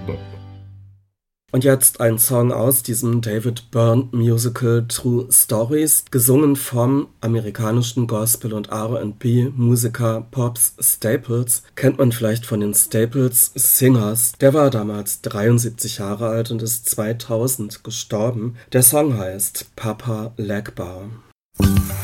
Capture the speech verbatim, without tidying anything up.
Und jetzt ein Song aus diesem David Byrne Musical True Stories, gesungen vom amerikanischen Gospel- und R and B-Musiker Pops Staples. Kennt man vielleicht von den Staples Singers. Der war damals dreiundsiebzig Jahre alt und ist zweitausend gestorben. Der Song heißt Papa Legba.